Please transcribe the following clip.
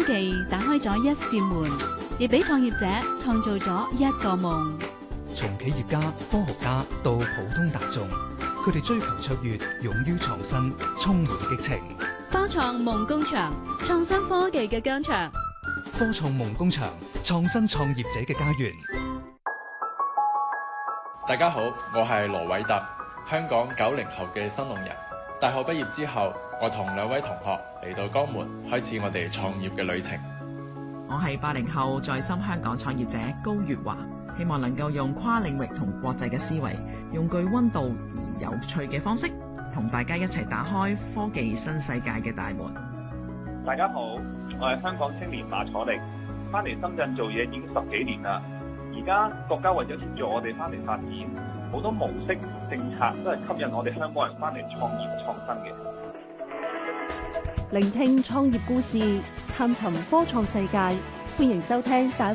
技打開咗一扇門，亦俾創業者創造咗一個夢。 從企業家、科學家到普通大眾，佢哋追求卓越，勇於創新，充滿激情。 科創夢工場，創新科技嘅疆場。 科創夢工場，創新創業者嘅家園。 大家好，我係羅偉特，香港90後嘅新農人。大學畢業之後，我同2位同學嚟到江門，開始我哋創業嘅旅程。 我係80後在深香港創業者高月華，希望能夠用跨領域同國際嘅思維，用具溫度而有趣嘅方式，同大家一齊打開科技新世界嘅大門。 大家好，我係香港青年馬楚力，翻嚟深圳做嘢已經10幾年啦。而家國家為咗協助我哋翻嚟發展，好多模式政策都係吸引我哋香港人翻嚟創業創新嘅。 聆聽創業故事，探尋科創世界，歡迎收聽